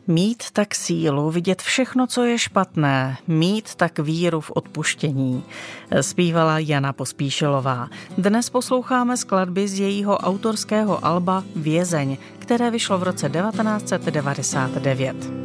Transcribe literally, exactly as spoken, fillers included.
Mít tak sílu vidět všechno, co je špatné, mít tak víru v odpuštění, zpívala Jana Pospíšilová. Dnes posloucháme skladby z jejího autorského alba Vězeň, které vyšlo v roce devatenáct set devadesát devět.